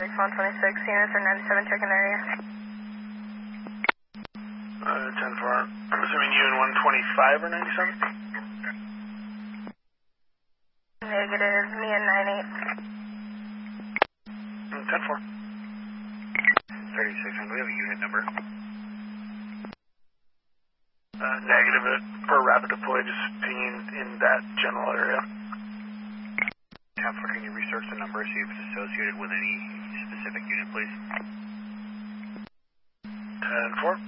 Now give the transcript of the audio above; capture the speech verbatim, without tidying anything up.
one twenty-six, units are ninety-seven, checking area. Uh, ten four, I'm assuming you in one twenty-five or ninety-seven? Negative, me and nine eight. ten four. thirty-six, do we have a unit number? Uh, negative, it, per rapid deploy, just pinging in that general area. ten four, can you research the number, see if it's associated with any specific unit, please? ten four.